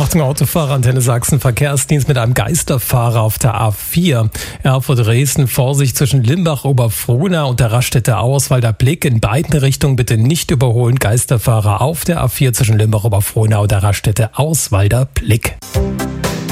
Achtung, Autofahrer, Antenne Sachsen, Verkehrsdienst mit einem Geisterfahrer auf der A4. Erfurt-Dresden, Vorsicht zwischen Limbach-Oberfrohna und der Raststätte Auerswalder Blick. In beiden Richtungen bitte nicht überholen. Geisterfahrer auf der A4 zwischen Limbach-Oberfrohna und der Raststätte Auerswalder Blick.